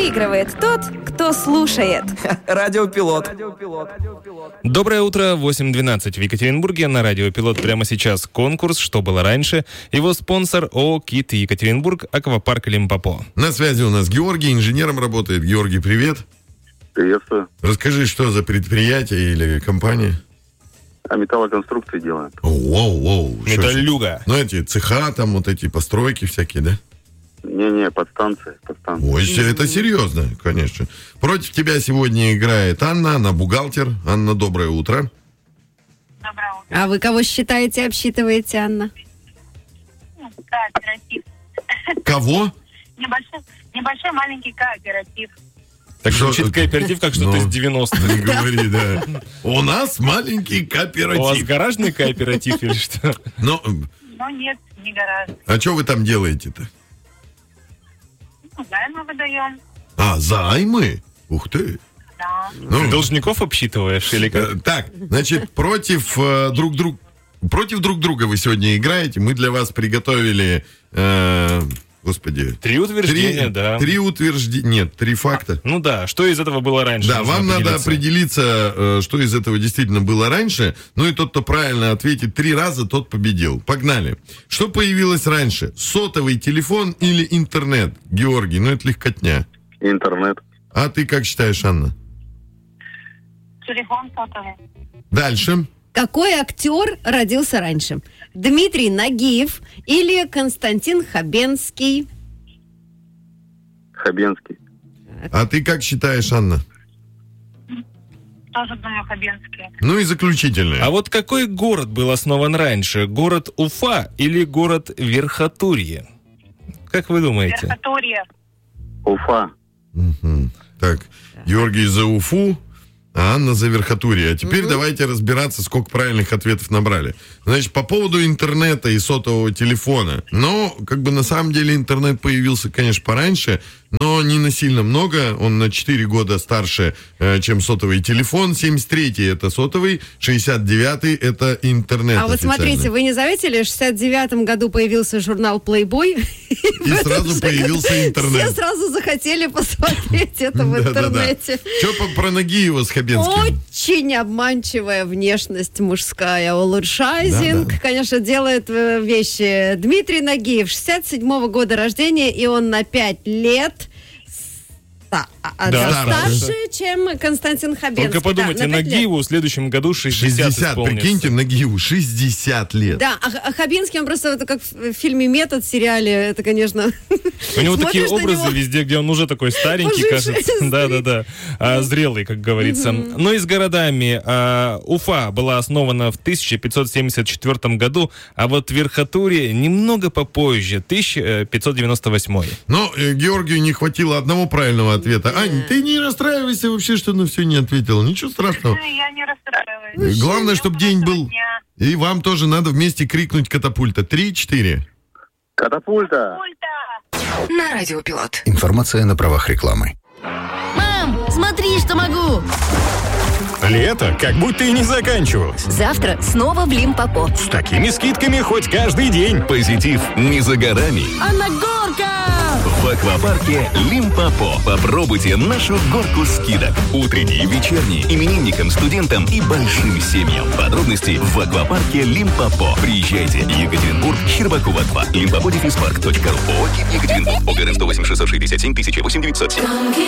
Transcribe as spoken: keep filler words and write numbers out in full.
Выигрывает тот, кто слушает. Радиопилот. Доброе утро, восемь двенадцать в Екатеринбурге. На Радио Пилот прямо сейчас конкурс «Что было раньше?». Его спонсор ООО «Кит Екатеринбург», аквапарк Лимпопо. На связи у нас Георгий, инженером работает. Георгий, привет. Приветствую. Расскажи, что за предприятие или компания? А металлоконструкции делаем. Воу-воу. Металлюга. Ну, эти цеха, там вот эти постройки всякие, да? Не-не, подстанция, подстанция. Ой, это серьезно, конечно. Против тебя сегодня играет Анна, она бухгалтер. Анна, доброе утро. Доброе утро. А вы кого считаете, обсчитываете, Анна? Ну, кооператив. Кого? Небольшой, небольшой маленький кооператив. Так Что- звучит кооператив, как что-то Ну. из девяностых. Не говори, да. У нас маленький У вас кооператив. гаражный кооператив или что? Ну, Но нет, не гараж. а что вы там делаете-то? Ну, займы выдаем. А, займы? Ух ты. Да. Ну, Должников обсчитываешь или как? э, так, значит, против э, друг друга... Против друг друга вы сегодня играете. Мы для вас приготовили... э, господи... Три утверждения, Три, да. три утверждения... Нет, три факта. Ну да, что из этого было раньше? Да, нужно вам надо определиться. определиться, э, что из этого действительно было раньше. Ну и тот, кто правильно ответит три раза, тот победил. Погнали. Что появилось раньше? Сотовый телефон или интернет? Георгий, ну это легкотня. Интернет. А ты как считаешь, Анна? Телефон сотовый. Дальше. Какой актер родился раньше? Дмитрий Нагиев или Константин Хабенский? Хабенский. А ты как считаешь, Анна? Тоже думаю, Хабенский. Ну и заключительное. А вот какой город был основан раньше? Город Уфа или город Верхотурье? Как вы думаете? Верхотурье. Уфа. Мгм. Так, Георгий за Уфу, а Анна за Верхотурье. А теперь давайте разбираться, сколько правильных ответов набрали. Значит, по поводу интернета и сотового телефона. Ну, как бы на самом деле интернет появился, конечно, пораньше, но не на сильно много. Он на четыре года старше, э, чем сотовый телефон. семьдесят третий это сотовый, шестьдесят девятый это интернет. А вот официальный. смотрите, вы не заметили, в шестьдесят девятом году появился журнал Playboy? И сразу появился интернет. Все сразу захотели посмотреть это в интернете. Что про Нагиева с Хабенским? Очень обманчивая внешность мужская. Улучшайзинг, Да, да. конечно, делает э, вещи. Дмитрий Нагиев, шестьдесят седьмого года рождения, и он на пять лет ста- а, Да, старше, старше. чем Константин Хабенский. Только подумайте, Да, на пять лет. Нагиеву в следующем году шестьдесят, шестьдесят, исполнится. прикиньте, Нагиеву шестьдесят лет. Да, а, а Хабенский, он просто, это как в фильме «Метод», в сериале, это, конечно... У него такие смотришь на образы него. везде, где он уже такой старенький, Поживший, кажется. старый. Да-да-да. А, зрелый, как говорится. Ну и с городами. А, Уфа была основана в тысяча пятьсот семьдесят четвёртом году, а вот Верхотурье немного попозже, тысяча пятьсот девяносто восьмой. Но э, Георгию не хватило одного правильного ответа. Ань, ты не расстраивайся вообще, что на все не ответила. Ничего страшного. Я не расстраиваюсь. Главное, чтобы день был. Дня. И вам тоже надо вместе крикнуть «Катапульта». Три-четыре. Катапульта. Ульта. На Радио Пилот. Информация на правах рекламы. Мам, смотри, что могу! Лето как будто и не заканчивалось. Завтра снова в Лимпопо. С такими скидками хоть каждый день. Позитив не за горами. А на горка! В аквапарке Лимпопо. Попробуйте нашу горку скидок. Утренние, вечерние, именинникам, студентам и большим семьям. Подробности в аквапарке Лимпопо. Приезжайте. Екатеринбург, Щербакова два. лимпопо дефис парк точка ру. ООО «Кит Екатеринбург». ОГРН сто восемь шестьсот шестьдесят семь тысяча восемь девятьсот семь.